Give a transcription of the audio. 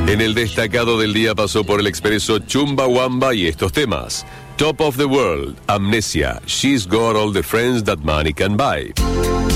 En el destacado del día pasó por el expreso Chumbawamba y estos temas: Top of the World, Amnesia, She's Got All the Friends That Money Can Buy.